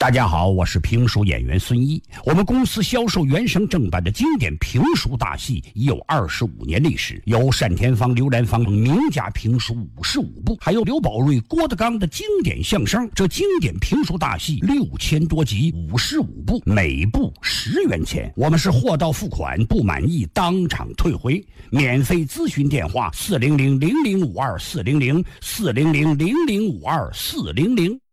大家好，我是评书演员孙一。我们公司销售原声正版的经典评书大戏已有25年历史，有单田芳、刘兰芳名家评书55部，还有刘宝瑞、郭德纲的经典相声。这经典评书大戏6000多集，55部，每部10元钱。我们是货到付款，不满意当场退回。免费咨询电话：400-0052-400，400-0052-400。